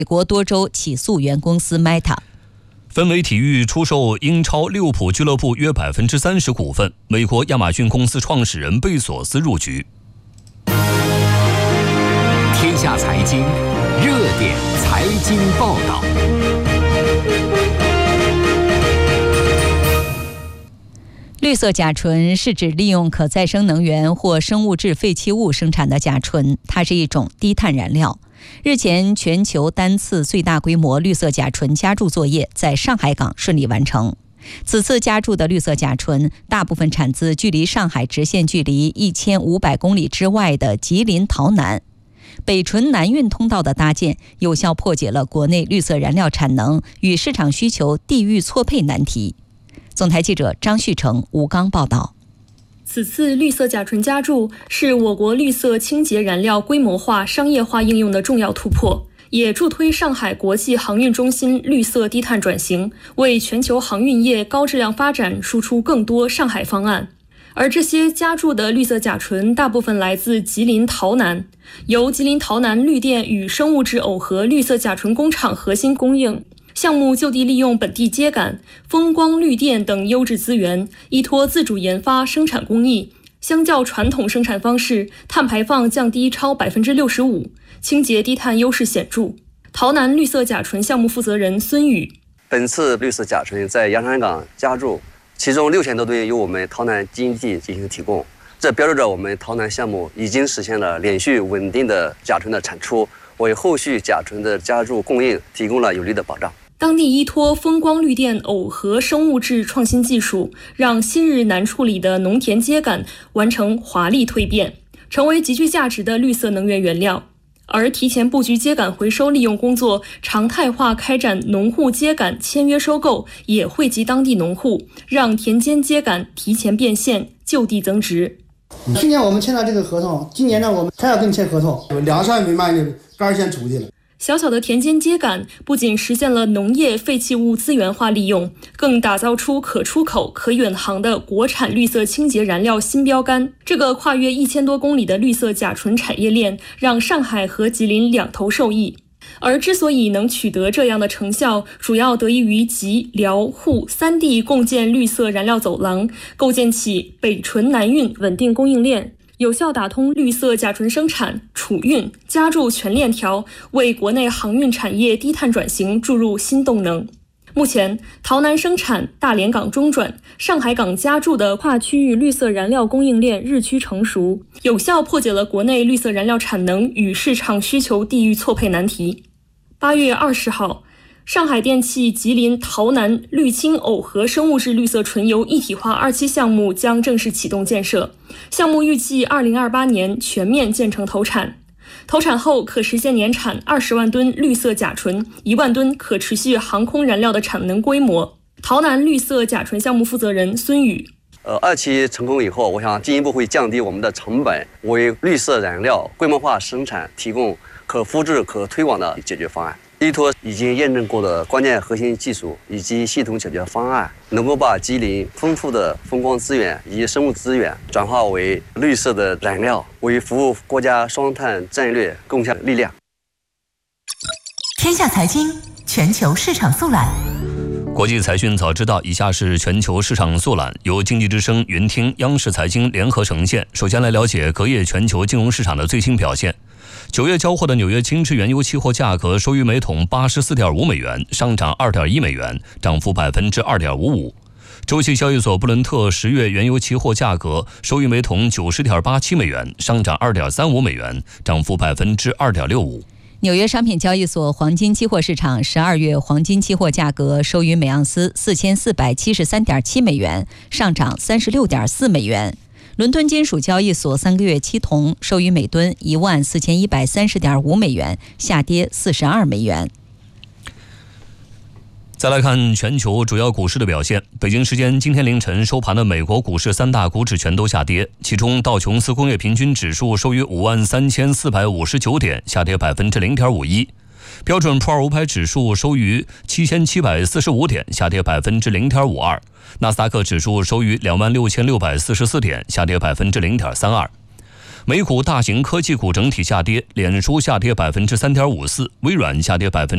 美国多州起诉原公司 Meta。 芬维体育出售英超利物浦俱乐部约30%股份，美国亚马逊公司创始人贝索斯入局。 天下财经热点财经报道。 绿色甲醇是指利用可再生能源或生物质废弃物生产的甲醇，它是一种低碳燃料。日前，全球单次最大规模绿色甲醇加注作业在上海港顺利完成。此次加注的绿色甲醇大部分产自距离上海直线距离1500公里之外的吉林洮南。北醇南运通道的搭建，有效破解了国内绿色燃料产能与市场需求地域错配难题。总台记者张旭成、吴刚报道。 此次绿色甲醇加注是我国绿色清洁燃料规模化、商业化应用的重要突破，也助推上海国际航运中心绿色低碳转型，为全球航运业高质量发展输出更多上海方案。而这些加注的绿色甲醇大部分来自吉林洮南，由吉林洮南绿电与生物质耦合绿色甲醇工厂核心供应。项目就地利用本地秸秆、风光绿电等优质资源，依托自主研发生产工艺，相较传统生产方式，碳排放降低超65%，清洁低碳优势显著。洮南绿色甲醇项目负责人孙宇： 本次绿色甲醇在洋山港加注，其中6000多吨由我们洮南基因地进行提供，这标志着我们洮南项目已经实现了连续稳定的甲醇的产出，为后续甲醇的加注供应提供了有力的保障。 当地依托风光绿电耦合生物质创新技术，让昔日难处理的农田秸秆完成华丽蜕变，成为极具价值的绿色能源原料。而提前布局秸秆回收利用工作，常态化开展农户秸秆签约收购，也惠及当地农户，让田间秸秆提前变现，就地增值。 去年我们签了这个合同，今年呢我们还要跟你签合同，2扇米卖的杆先出去了。 小小的田间秸秆不仅实现了农业废弃物资源化利用，更打造出可出口、可远航的国产绿色清洁燃料新标杆。这个跨越1000多公里的绿色甲醇产业链，让上海和吉林两头受益。而之所以能取得这样的成效，主要得益于吉、辽、沪3地共建绿色燃料走廊，构建起北醇南运稳定供应链，有效打通绿色甲醇生产、储运、加注全链条，为国内航运产业低碳转型注入新动能。目前，洮南生产、大连港中转、上海港加注的跨区域绿色燃料供应链日趋成熟，有效破解了国内绿色燃料产能与市场需求地域错配难题。8月20号，上海电气吉林洮南绿氢耦合生物质绿色醇油一体化2期项目将正式启动建设，项目预计2028年全面建成投产。投产后可实现年产20万吨绿色甲醇、1万吨可持续航空燃料的产能规模。洮南绿色甲醇项目负责人孙宇 2期成功以后，我想进一步会降低我们的成本，为绿色燃料规模化生产提供可复制、可推广的解决方案。依托已经验证过的关键核心技术以及系统解决方案，能够把吉林丰富的风光资源以及生物资源转化为绿色的燃料，为服务国家双碳战略贡献力量。 天下财经全球市场速览。 国际财讯早知道，以下是全球市场速览，由经济之声、云听、央视财经联合呈现。首先来了解隔夜全球金融市场的最新表现。9月交货的纽约轻质原油期货价格收于每桶84.5美元，上涨2.1美元，涨幅2.55%。周期交易所布伦特10月原油期货价格收于每桶90.87美元，上涨2.35美元，涨幅2.65%。 纽约商品交易所黄金期货市场12月黄金期货价格收于每盎司4473.7美元，上涨36.4美元。伦敦金属交易所3个月期铜收于每吨14130.5美元，下跌42美元。 再来看全球主要股市的表现。北京时间今天凌晨收盘的美国股市3大股指全都下跌，其中道琼斯工业平均指数收于53459点，下跌0.51%。标准普尔500指数收于7745点，下跌0.52%。纳斯达克指数收于26644点，下跌0.32%。美股大型科技股整体下跌，脸书下跌3.54%，微软下跌